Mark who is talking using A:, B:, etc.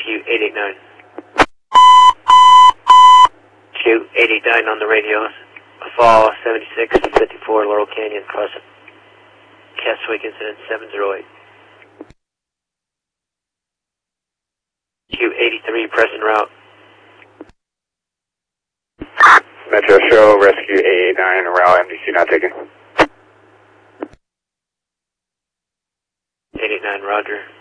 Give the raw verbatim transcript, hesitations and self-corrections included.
A: Q eight eight nine. Q eight eight nine on the radio. Fall seventy-six fifty-four Laurel Canyon, Crescent. Castaway incident seven zero eight. Q eighty-three, present route.
B: Metro Show, Rescue eight eight nine, route M D C not taken.
A: eight eight nine, roger.